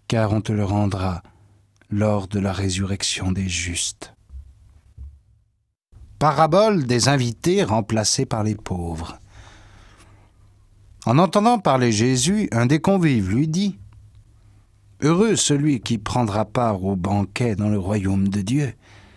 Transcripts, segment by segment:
car on te le rendra lors de la résurrection des justes. Parabole des invités remplacés par les pauvres. En entendant parler Jésus, un des convives lui dit « Heureux celui qui prendra part au banquet dans le royaume de Dieu. »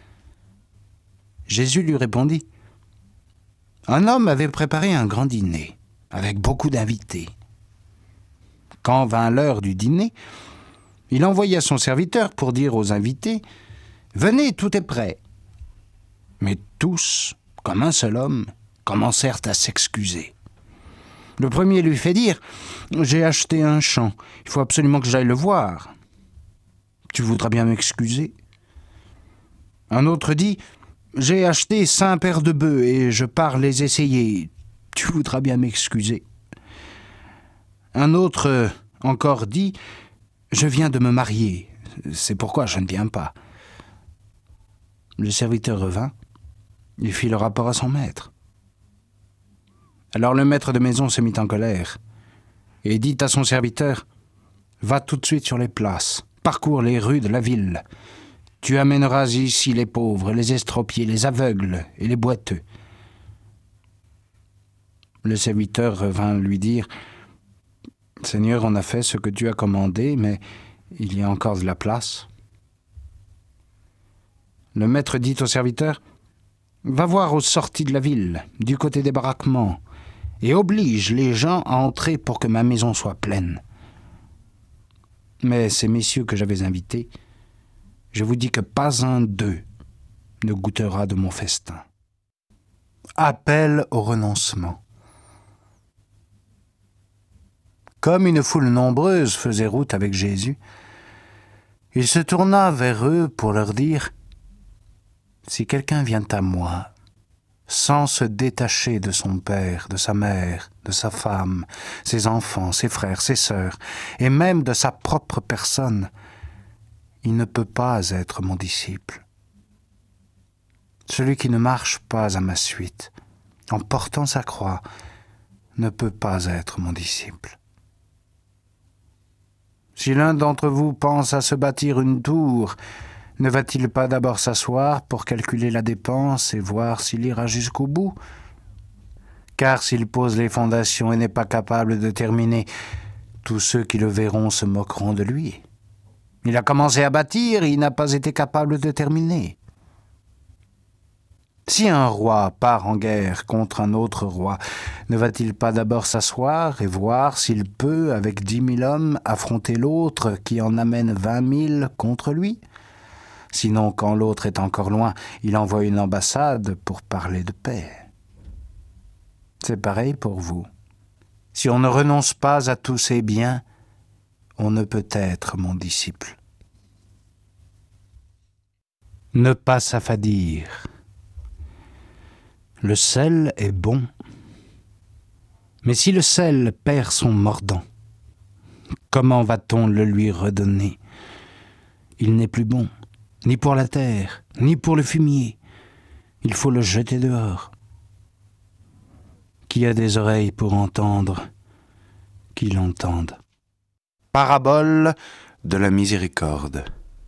Jésus lui répondit « Un homme avait préparé un grand dîner, avec beaucoup d'invités. Quand vint l'heure du dîner, il envoya son serviteur pour dire aux invités « Venez, tout est prêt. » Mais tous, comme un seul homme, commencèrent à s'excuser. Le premier lui fait dire « J'ai acheté un champ, il faut absolument que j'aille le voir. Tu voudras bien m'excuser ?» Un autre dit « J'ai acheté 5 paires de bœufs et je pars les essayer. Tu voudras bien m'excuser. » Un autre encore dit « Je viens de me marier, c'est pourquoi je ne viens pas. » Le serviteur revint, il fit le rapport à son maître. Alors le maître de maison se mit en colère et dit à son serviteur « Va tout de suite sur les places, parcours les rues de la ville. Tu amèneras ici les pauvres, les estropiés, les aveugles et les boiteux. » Le serviteur revint lui dire « Seigneur, on a fait ce que tu as commandé, mais il y a encore de la place. » Le maître dit au serviteur « Va voir aux sorties de la ville, du côté des baraquements, et oblige les gens à entrer pour que ma maison soit pleine. » Mais ces messieurs que j'avais invités, je vous dis que pas un d'eux ne goûtera de mon festin. Appel au renoncement. Comme une foule nombreuse faisait route avec Jésus, il se tourna vers eux pour leur dire « Si quelqu'un vient à moi, sans se détacher de son père, de sa mère, de sa femme, ses enfants, ses frères, ses sœurs, et même de sa propre personne, il ne peut pas être mon disciple. Celui qui ne marche pas à ma suite, en portant sa croix, ne peut pas être mon disciple. Si l'un d'entre vous pense à se bâtir une tour, ne va-t-il pas d'abord s'asseoir pour calculer la dépense et voir s'il ira jusqu'au bout? Car s'il pose les fondations et n'est pas capable de terminer, tous ceux qui le verront se moqueront de lui. Il a commencé à bâtir et il n'a pas été capable de terminer. Si un roi part en guerre contre un autre roi, ne va-t-il pas d'abord s'asseoir et voir s'il peut, avec 10 000 hommes, affronter l'autre qui en amène 20 000 contre lui? Sinon, quand l'autre est encore loin, il envoie une ambassade pour parler de paix. C'est pareil pour vous. Si on ne renonce pas à tous ses biens, on ne peut être mon disciple. Ne pas s'affadir. Le sel est bon, mais si le sel perd son mordant, comment va-t-on le lui redonner? Il n'est plus bon, ni pour la terre, ni pour le fumier. Il faut le jeter dehors. Qui a des oreilles pour entendre, qu'il entende. Parabole de la miséricorde.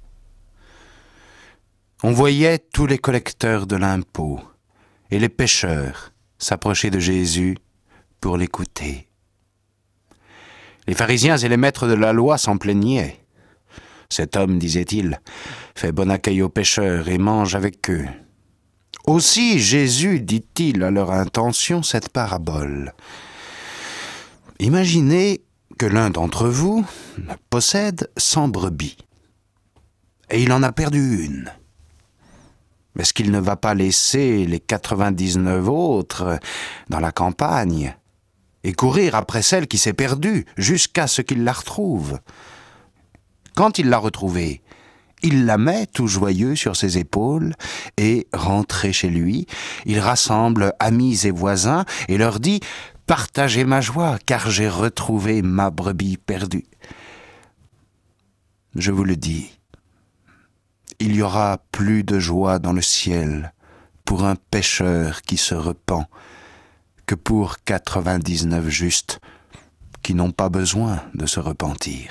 On voyait tous les collecteurs de l'impôt et les pécheurs s'approchaient de Jésus pour l'écouter. Les pharisiens et les maîtres de la loi s'en plaignaient. « Cet homme, disait-il, fait bon accueil aux pécheurs et mange avec eux. » Aussi Jésus dit-il à leur intention cette parabole. « Imaginez que l'un d'entre vous possède 100 brebis, et il en a perdu une. Est-ce qu'il ne va pas laisser les 99 autres dans la campagne et courir après celle qui s'est perdue jusqu'à ce qu'il la retrouve? Quand il l'a retrouvée, il la met tout joyeux sur ses épaules et, rentré chez lui, il rassemble amis et voisins et leur dit « Partagez ma joie, car j'ai retrouvé ma brebis perdue. » Je vous le dis, il y aura plus de joie dans le ciel pour un pécheur qui se repent que pour 99 justes qui n'ont pas besoin de se repentir.